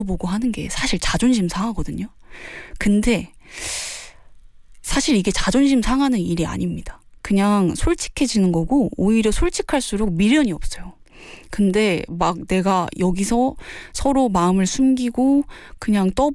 보고 하는 게 사실 자존심 상하거든요. 근데 사실 이게 자존심 상하는 일이 아닙니다. 그냥 솔직해지는 거고 오히려 솔직할수록 미련이 없어요. 근데 막 내가 여기서 서로 마음을 숨기고 그냥